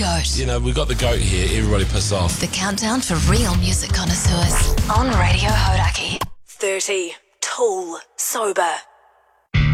GOAT. You know, we've got the GOAT here. Everybody piss off. The countdown for real music connoisseurs on Radio Hodaki. 30. Tall. Sober.